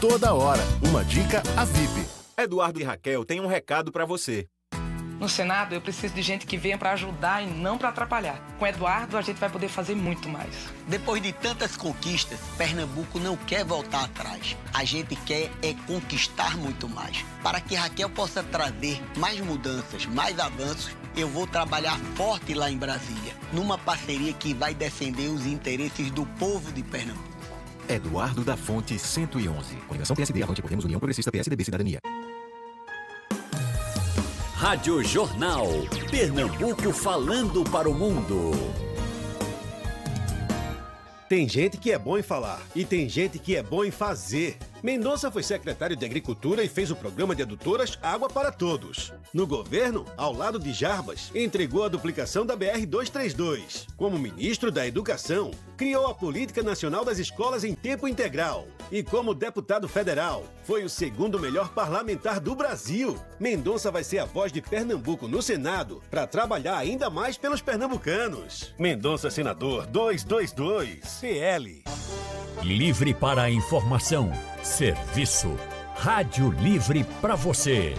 toda hora. Uma dica a VIP. Eduardo e Raquel têm um recado para você. No Senado, eu preciso de gente que venha para ajudar e não para atrapalhar. Com Eduardo, a gente vai poder fazer muito mais. Depois de tantas conquistas, Pernambuco não quer voltar atrás. A gente quer é conquistar muito mais. Para que Raquel possa trazer mais mudanças, mais avanços, eu vou trabalhar forte lá em Brasília, numa parceria que vai defender os interesses do povo de Pernambuco. Eduardo da Fonte 111. Coligação PSD, Avante, Podemos, União Progressista, PSDB, Cidadania. Rádio Jornal. Pernambuco falando para o mundo. Tem gente que é bom em falar e tem gente que é bom em fazer. Mendonça foi secretário de Agricultura e fez o programa de adutoras Água para Todos. No governo, ao lado de Jarbas, entregou a duplicação da BR-232. Como ministro da Educação, criou a Política Nacional das Escolas em Tempo Integral. E como deputado federal, foi o segundo melhor parlamentar do Brasil. Mendonça vai ser a voz de Pernambuco no Senado para trabalhar ainda mais pelos pernambucanos. Mendonça, senador 222, PL. Livre para a informação. Serviço. Rádio Livre para você.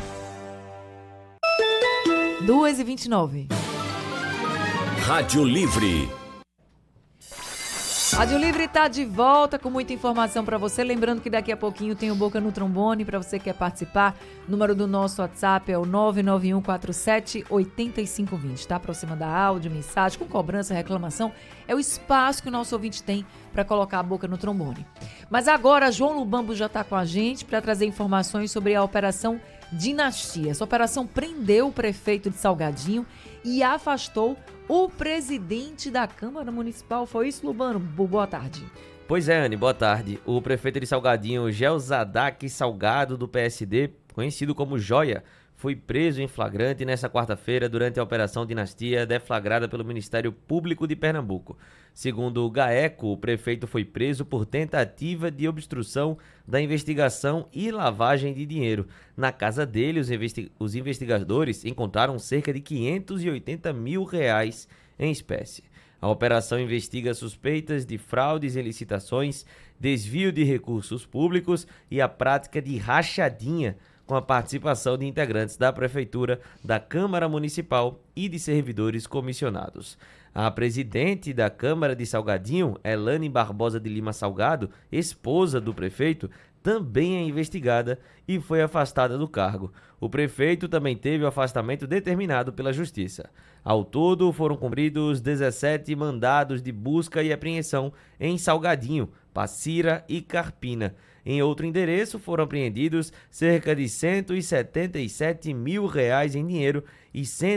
2h29. Rádio Livre. Rádio Livre está de volta com muita informação para você. Lembrando que daqui a pouquinho tem o Boca no Trombone para você que quer participar. O número do nosso WhatsApp é o 991478520, tá? Para você mandar áudio, mensagem, com cobrança, reclamação. É o espaço que o nosso ouvinte tem para colocar a boca no trombone. Mas agora, João Lubambo já está com a gente para trazer informações sobre a Operação Dinastia. Essa operação prendeu o prefeito de Salgadinho e afastou o presidente da Câmara Municipal. Foi isso, Lubambo? Boa tarde. Pois é, Anny, boa tarde. O prefeito de Salgadinho, Gelzadak Salgado, do PSD, conhecido como Joia, foi preso em flagrante nesta quarta-feira durante a Operação Dinastia, deflagrada pelo Ministério Público de Pernambuco. Segundo o GAECO, o prefeito foi preso por tentativa de obstrução da investigação e lavagem de dinheiro. Na casa dele, os investigadores encontraram cerca de R$580 mil em espécie. A operação investiga suspeitas de fraudes em licitações, desvio de recursos públicos e a prática de rachadinha, com a participação de integrantes da Prefeitura, da Câmara Municipal e de servidores comissionados. A presidente da Câmara de Salgadinho, Elane Barbosa de Lima Salgado, esposa do prefeito, também é investigada e foi afastada do cargo. O prefeito também teve o afastamento determinado pela Justiça. Ao todo, foram cumpridos 17 mandados de busca e apreensão em Salgadinho, Passira e Carpina. Em outro endereço, foram apreendidos cerca de R$177 mil em dinheiro e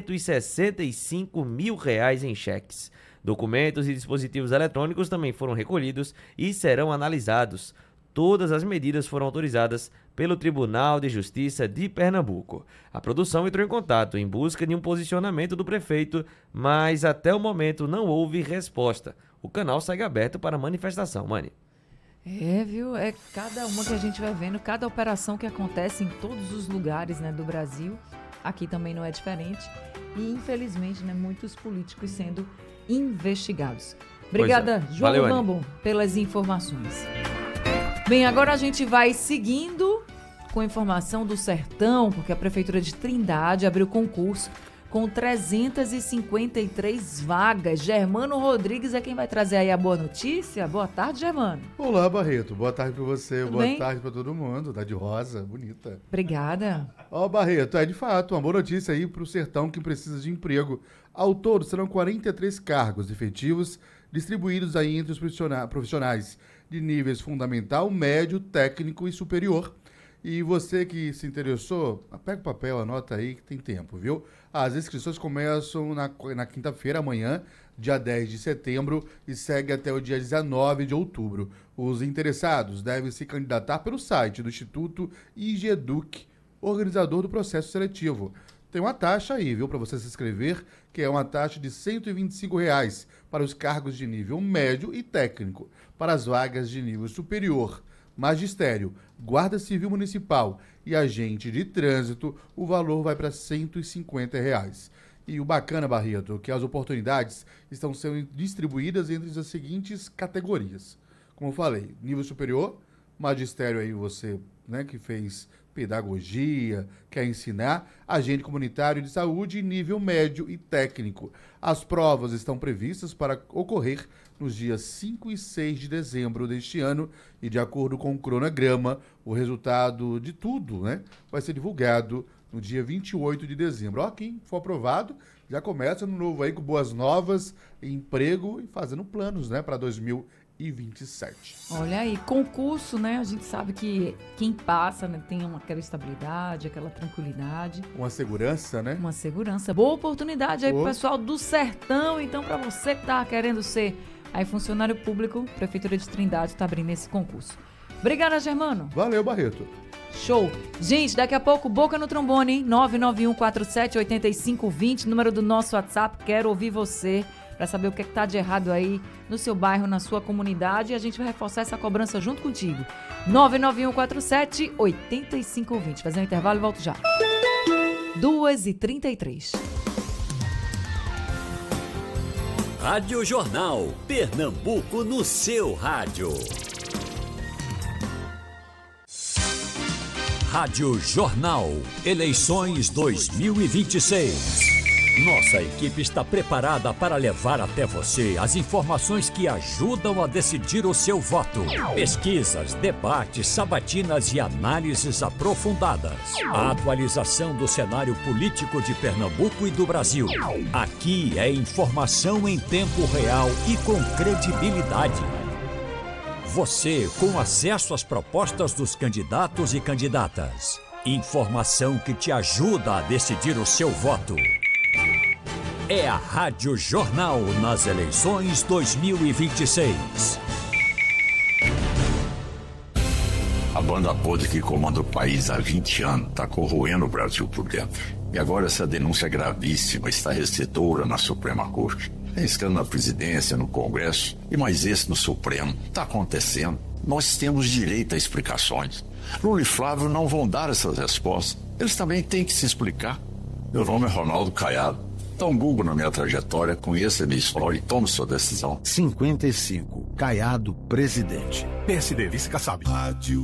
R$165 mil em cheques. Documentos e dispositivos eletrônicos também foram recolhidos e serão analisados. Todas as medidas foram autorizadas pelo Tribunal de Justiça de Pernambuco. A produção entrou em contato em busca de um posicionamento do prefeito, mas até o momento não houve resposta. O canal segue aberto para manifestação, Mani. Viu? É cada uma que a gente vai vendo, cada operação que acontece em todos os lugares, né, do Brasil. Aqui também não é diferente. E, infelizmente, né, muitos políticos sendo investigados. Obrigada, João Lubambo, pelas informações. Bem, agora a gente vai seguindo com informação do Sertão, porque a Prefeitura de Trindade abriu concurso com 353 vagas. Germano Rodrigues é quem vai trazer aí a boa notícia. Boa tarde, Germano. Olá, Barreto. Boa tarde para você. Tudo boa bem? Tarde para todo mundo. Tá de rosa, bonita. Obrigada. Barreto, de fato uma boa notícia aí para o Sertão que precisa de emprego. Ao todo, serão 43 cargos efetivos distribuídos aí entre os profissionais de níveis fundamental, médio, técnico e superior. E você que se interessou, pega o papel, anota aí que tem tempo, viu? As inscrições começam na quinta-feira, amanhã, dia 10 de setembro, e segue até o dia 19 de outubro. Os interessados devem se candidatar pelo site do Instituto IGEDUC, organizador do processo seletivo. Tem uma taxa aí, viu, para você se inscrever, que é uma taxa de R$ 125 para os cargos de nível médio e técnico. Para as vagas de nível superior, magistério, guarda civil municipal e agente de trânsito, o valor vai para R$ 150. E o bacana, Barreto, que as oportunidades estão sendo distribuídas entre as seguintes categorias. Como eu falei, nível superior, Magistério aí você, né, que fez pedagogia, quer ensinar, agente comunitário de saúde nível médio e técnico. As provas estão previstas para ocorrer nos dias 5 e 6 de dezembro deste ano e, de acordo com o cronograma, o resultado de tudo, né, vai ser divulgado no dia 28 de dezembro. Ó, quem for aprovado já começa no novo aí com boas novas, emprego e fazendo planos, né, para 2027. Olha aí, concurso, né? A gente sabe que quem passa, né, tem aquela estabilidade, aquela tranquilidade. Uma segurança, né? Uma segurança. Boa oportunidade aí pro pessoal do Sertão. Então, para você que tá querendo ser aí funcionário público, Prefeitura de Trindade está abrindo esse concurso. Obrigada, Germano. Valeu, Barreto. Show. Gente, daqui a pouco, boca no trombone, hein? 991478520, número do nosso WhatsApp. Quero ouvir você para saber o que tá de errado aí no seu bairro, na sua comunidade. E a gente vai reforçar essa cobrança junto contigo. 991478520. Fazer um intervalo e volto já. 2h33. Rádio Jornal. Pernambuco no seu rádio. Rádio Jornal. Eleições 2026. Nossa equipe está preparada para levar até você as informações que ajudam a decidir o seu voto. Pesquisas, debates, sabatinas e análises aprofundadas. A atualização do cenário político de Pernambuco e do Brasil. Aqui é informação em tempo real e com credibilidade. Você com acesso às propostas dos candidatos e candidatas. Informação que te ajuda a decidir o seu voto. É a Rádio Jornal nas eleições 2026. A banda podre que comanda o país há 20 anos está corroendo o Brasil por dentro. E agora essa denúncia gravíssima está recebedora na Suprema Corte. Tem escândalo na presidência, no Congresso e mais esse no Supremo. Está acontecendo. Nós temos direito a explicações. Lula e Flávio não vão dar essas respostas. Eles também têm que se explicar. Meu nome é Ronaldo Caiado. Dá um Google na minha trajetória, conheça a minha história e tome sua decisão. 55. Caiado, presidente. PSD, vice Kassab. Rádio